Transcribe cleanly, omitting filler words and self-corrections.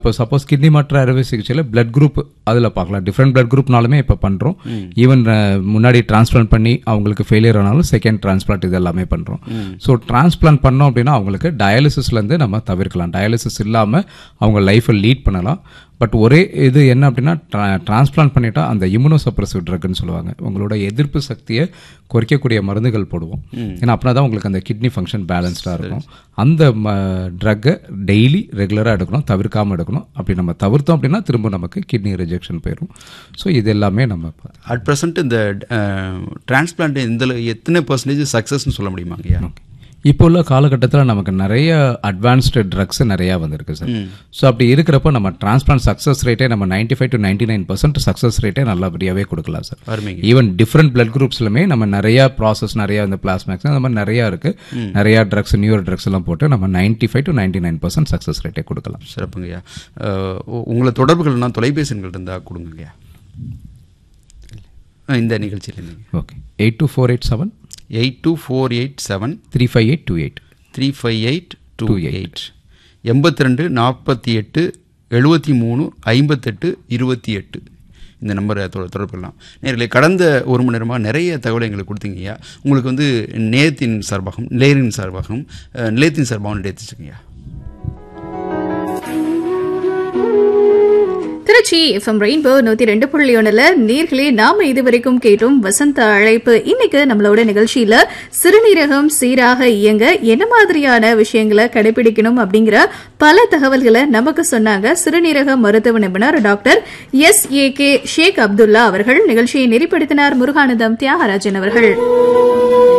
இப்போ suppose kidney மாற்று அறுவை சிகிச்சையில் பிளட் குரூப் அதில் பார்க்கலாம். டிஃப்ரெண்ட் பிளட் குரூப்னாலுமே இப்போ பண்ணுறோம். ஈவன் முன்னாடி டிரான்ஸ்பிளான்ட் பண்ணி அவங்களுக்கு ஃபெயிலியர் ஆனாலும் செகண்ட் டிரான்ஸ்பிளான்ட் இது எல்லாமே பண்ணுறோம். ஸோ டிரான்ஸ்பிளான்ட் பண்ணோம் அப்படின்னா அவங்களுக்கு டயாலிசிஸ்லேருந்து நம்ம தவிர்க்கலாம். டயாலிசிஸ் இல்லாமல் அவங்க லைஃப்பை லீட் பண்ணலாம். பட் ஒரே இது என்ன அப்படின்னா டிரான்ஸ்பிளான்ட் பண்ணிட்டா அந்த இம்யூனோசப்ரசிவ் ட்ரக்னு சொல்லுவாங்க, உங்களோட எதிர்ப்பு சக்தியை குறைக்கக்கூடிய மருந்துகள் போடுவோம். ஏன்னா அப்படின்னா தான் உங்களுக்கு அந்த கிட்னி ஃபங்க்ஷன் பேலன்ஸ்டாக இருக்கும். அந்த ட்ரக்கை டெய்லி ரெகுலராக எடுக்கணும், தவிர்க்காமல் எடுக்கணும். அப்படி நம்ம தவிர்த்தோம் அப்படின்னா திரும்ப நமக்கு கிட்னி ரிஜெக்ஷன் போயிடும். ஸோ இது எல்லாமே நம்ம அட் ப்ரெசென்ட் இந்த டிரான்ஸ்பிளான்ட் எத்தனை % சக்ஸஸ்ன்னு சொல்ல முடியுமாங்கய்யா? இப்போ உள்ள காலகட்டத்தில் நமக்கு நிறைய அட்வான்ஸ்டு ட்ரக்ஸ் நிறையா வந்திருக்கு சார். ஸோ அப்படி இருக்கிறப்ப நம்ம டிரான்ஸ்பிளான்ட் சக்ஸஸ் ரேட்டே நம்ம 95 to 99% சக்ஸஸ் ரேட்டே நல்லபடியாகவே கொடுக்கலாம் சார். ஈவன் டிஃப்ரெண்ட் பிளட் குரூப்ஸ்லுமே நம்ம நிறையா ப்ராசஸ் நிறையா இந்த பிளாஸ்மேக்ஸ் அந்த மாதிரி நிறையா இருக்குது. நிறையா ட்ரக்ஸ் நியூரோ ட்ரக்ஸ் எல்லாம் போட்டு நம்ம 95 to 99% சக்ஸஸ் ரேட்டே கொடுக்கலாம். சிறப்புங்கய்யா. உங்களை தொடர்புகள்னா தொலைபேசி எண்கள் இருந்தால் கொடுங்கய்யா இந்த நிகழ்ச்சியில். ஓகே, 82487 82487 35828 35828 82 48 73 58 28 இந்த நம்பரை தொடர்புலாம். நேர்களை கடந்த ஒரு மணி நேரமாக நிறைய தகவலை எங்களுக்கு கொடுத்தீங்கய்யா. உங்களுக்கு வந்து நிலையத்தின் சார்பாகவும் எடுத்துச்சுங்கய்யா. திருச்சி FM ரெயின்போ 102.1 நேர்களே நாம இதுவரைக்கும் கேட்டோம் வசந்த அழைப்பு. இன்னைக்கு நம்மளோட நிகழ்ச்சியில சிறுநீரகம் சீராக இயங்க என்ன மாதிரியான விஷயங்களை கடைபிடிக்கணும் அப்படிங்கிற பல தகவல்களை நமக்கு சொன்னாங்க சிறுநீரக மருத்துவ நிபுணர் டாக்டர் SAK ஷேக் அப்துல்லா அவர்கள். நிகழ்ச்சியை நெறிப்படுத்தினார் முருகானந்தம் தியாகராஜன் அவர்கள்.